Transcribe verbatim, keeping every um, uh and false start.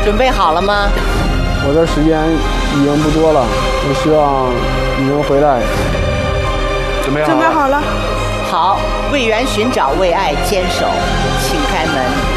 准备好了吗？ 我的时间已经不多了，我希望你能回来。 准备好了。 准备好了。 好，为缘寻找，为爱坚守，请开门。